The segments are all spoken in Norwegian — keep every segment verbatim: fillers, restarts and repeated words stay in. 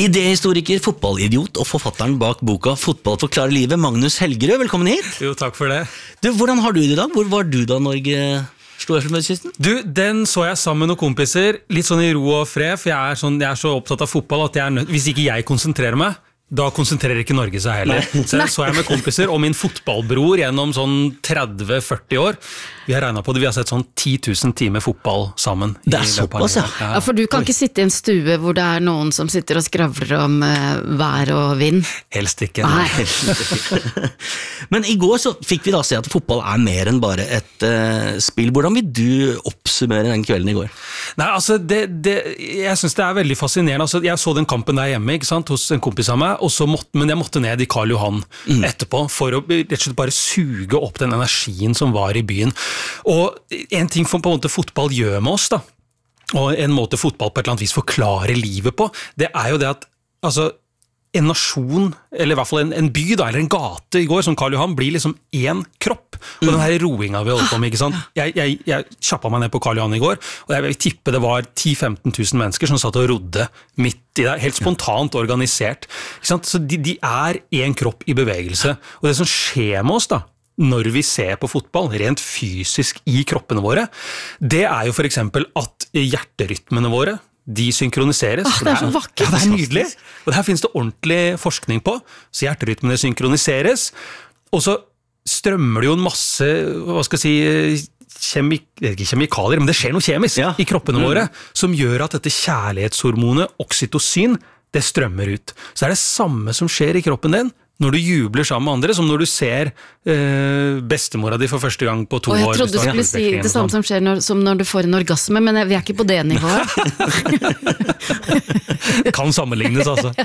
Idehistoriker, fotballidiot og forfatteren bak boka Fotball forklarer livet, Magnus Helgerød, velkommen hit. Jo, takk for det. Du, hvordan har du det da? Hvor var du da Norge slo over med kysten? Du, den så jeg sammen med noen kompiser, litt sånn i ro og fred, for jeg er, sånn, jeg er så opptatt av fotball at jeg er nødt, hvis ikke jeg konsentrerer meg, da konsentrerer ikke Norge seg heller. Nei. Så det så jeg med kompiser og min fotballbror gjennom sånn tretti til førti år. Vi har regnet på det, vi har sett sånn ti tusen timer fotball sammen. Det er såpass, ja. Ja, for du kan Oi. Ikke sitte i en stue hvor det er noen som sitter og skravler om uh, vær og vind. Helst ikke. Nei. Men i går så fikk vi da se at fotball er mer enn bare et uh, spill. Hvordan vil du oppsummere den kvelden i går? Nei, altså, det, det, jeg synes det er veldig fascinerende. Altså, jeg så den kampen der hjemme, ikke sant, hos en kompis av meg, og så måtte, men jeg måtte ned i Karl Johan mm. etterpå, for å rett og slett bare suge opp den energien som var i byen. Og en ting for på en måte fotball gjør med oss da, og en måte fotball på et eller annet vis forklarer livet på, det er jo det at altså, en nasjon, eller i hvert fall en, en by da, eller en gate i går, som Karl Johan, blir liksom en kropp, og den her roinga vi holdt på med, ikke sant? Jeg, jeg, jeg kjappet meg ned på Karl Johan i går, og jeg vil tippe det var ti til femten tusen mennesker som satt og rodde midt i det, helt spontant organisert, ikke sant? Så de, de er en kropp i bevegelse, og det som skjer med oss da, når vi ser på fotball, rent fysisk i kroppene våre, det er jo for eksempel at hjerterytmene våre, de synkroniseres. Ah, det er så vakkert. Ja, det er nydelig. Og det her finnes det ordentlig forskning på. Så hjerterytmene synkroniseres, og så strømmer det jo en masse, hva skal jeg si, kjemik ikke kjemikalier, men det skjer noe kjemisk ja. I kroppene mm. våre, som gjør at dette kjærlighetshormonet, oksytocin, det strømmer ut. Så er det samme som skjer i kroppen din, når du jubler sammen med andre, som når du ser eh, bestemora di for første gang på to år. Og jeg trodde du skulle si det samme som skjer når, som når du får en orgasme, men vi er ikke på det nivået. Det kan sammenlignes, altså.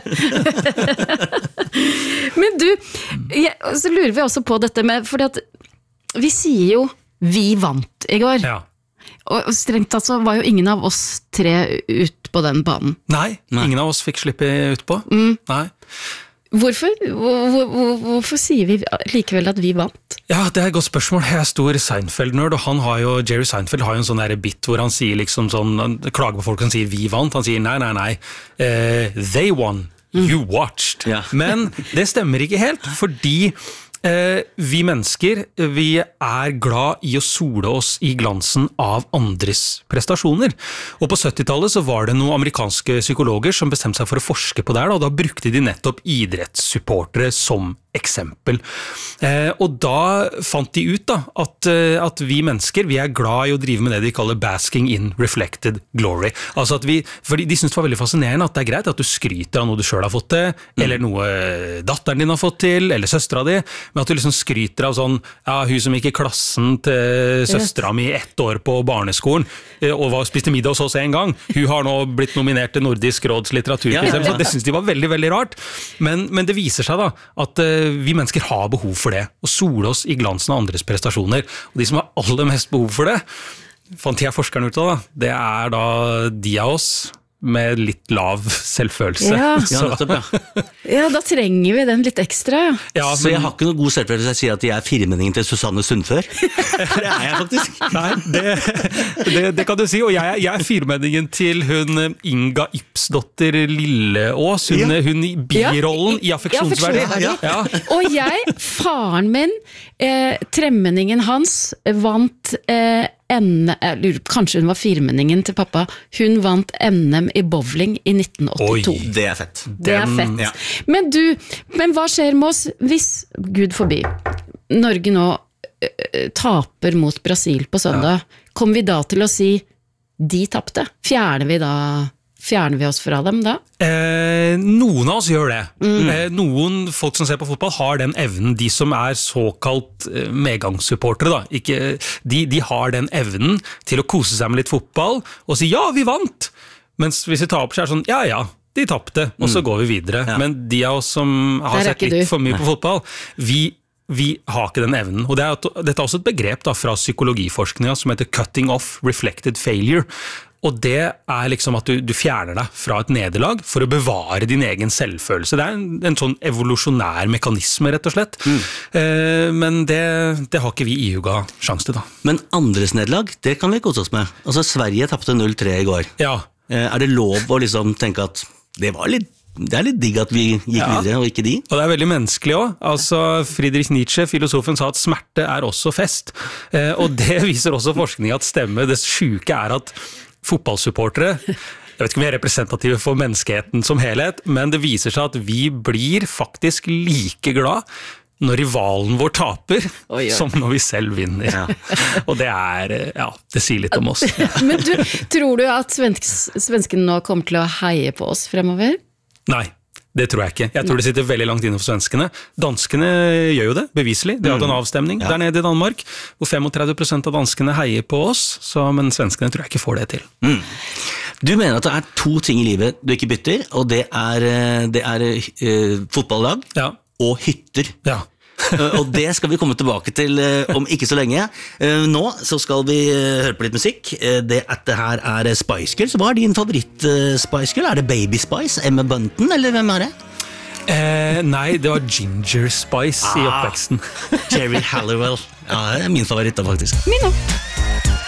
Men du, jeg, så lurer vi også på dette med, fordi at vi sier jo vi vant i går. Ja. Og strengt tatt så var jo ingen av oss tre ut på den banen. Nei, Nei. Ingen av oss fikk slippe ut på. Mm. Nei. Hvorfor? Hvor, hvor, hvorfor sier vi likevel at vi vant? Ja, det er et godt spørsmål. Jeg er stor Seinfeld-nerd, og han har jo, Jerry Seinfeld har jo en sånn der bit hvor han sier liksom sånn, han klager på folk som sier vi vant, han sier nei, nei, nei, uh, they won, you watched. Mm. Ja. Men det stemmer ikke helt, fordi Eh, vi mennesker, vi er glad i å sole oss i glansen av andres prestasjoner. Og på syttitallet så var det noen amerikanske psykologer som bestemte seg for å forske på det, og da brukte de nettopp idrettssupportere som eksempel. Eh, og da fant de ut da, at, at vi mennesker, vi er glad i å drive med det de kaller basking in reflected glory. Altså at vi, fordi de synes det var veldig fascinerende at det er greit at du skryter av noe du selv har fått til, mm. eller noe datteren din har fått til, eller søstera di, men at du liksom skryter av sånn, ja, hun som gikk i klassen til søstera mi ett år på barneskolen, og var, spiste middag hos oss en gang, hun har nå blitt nominert til Nordisk råds litteratur, ja, ja, ja. Så det synes de var veldig, veldig rart. Men, men det viser seg da, at uh, vi mennesker har behov for det, å sole oss i glansen av andres prestasjoner, og de som har aller mest behov for det, fant jeg forskeren ut av da, det er da de av oss, med litt lav selvfølelse. Ja. Ja, nettopp, ja. Ja, da trenger vi den litt ekstra. Ja, men... Så jeg har ikke noe god selvfølelse hvis jeg sier at jeg er firmenningen til Susanne Sundfør. Det er jeg faktisk. Nei, det, det, det kan du si, og jeg, jeg er firmenningen til hun Inga Ipsdotter Lilleås, hun, ja. Hun i birollen ja. I affeksjonsverdi. Ja, ja. Og jeg, faren min, eh, tremmenningen hans, vant eh, N, kanskje hun var firmenningen til pappa, hun vant N M i bowling i nitten åttito. Oi, det er fett. Det er fett. Ja. Men du, men hva skjer med oss hvis, Gud forbi, Norge nå uh, taper mot Brasil på søndag, ja. Kommer vi da til å si de tapte? Fjerner vi da Fjerner vi oss fra dem da? Eh, noen av oss gjør det. Mm. Eh, noen folk som ser på fotball har den evnen, de som er såkalt eh, medgangssupportere da, ikke, de, de har den evnen til å kose seg med litt fotball og si ja, vi vant! Mens hvis vi tar opp så er det sånn, ja ja, de tapte, og så mm. går vi videre. Ja. Men de av oss som har sett litt du. For mye på fotball, vi Vi har ikke den evnen, og det er, dette er også et begrep da, fra psykologiforskningen som heter cutting off reflected failure. Og det er liksom at du, du fjerner deg fra et nederlag for å bevare din egen selvfølelse. Det er en, en sånn evolusjonær mekanisme, rett og slett. Mm. Eh, men det, det har ikke vi ihuga sjans til da. Men andres nederlag, det kan vi kose oss med. Altså Sverige tappte null tre i går. Ja. Eh, er det lov å liksom tenke at det var litt det er litt digg at vi gikk Ja. videre, og ikke de. Og det er veldig menneskelig også. Altså, Friedrich Nietzsche, filosofen, sa at smerte er også fest. Eh, og det viser også forskning at stemmer. Det syke er at fotballsupportere, jeg vet ikke om vi er representative for menneskeheten som helhet, men det viser seg at vi blir faktisk like glad når rivalen vår taper, Oi, oi. som når vi selv vinner. Ja. Og det er, ja, det sier litt om oss. Men du, tror du at svensk, svenskene nå kommer til å heie på oss fremover? Nei, det tror jeg ikke. Jeg tror det sitter veldig langt inne for svenskene. Danskene gjør jo det, beviselig. De har hatt en avstemning Ja. der nede i Danmark, hvor femogtredve prosent av danskene heier på oss, så, men svenskene tror jeg ikke får det til. Mm. Du mener at det er to ting i livet du ikke bytter, og det er, eh, det er uh, fotballag Ja, og hytter. ja. Eh, og det skal vi komme tilbake til eh, om ikke så lenge. Eh, nå så skal vi eh, høre på litt musikk. Eh, det at det her er Spice Girls. Hva er din favoritt uh, Spice Girl? Er det Baby Spice, Emma Bunton, eller hvem er det? Eh, nei, det var Ginger Spice i Ah. oppveksten. Jerry Halliwell. Ja, det er min favoritt da, faktisk. Min òg.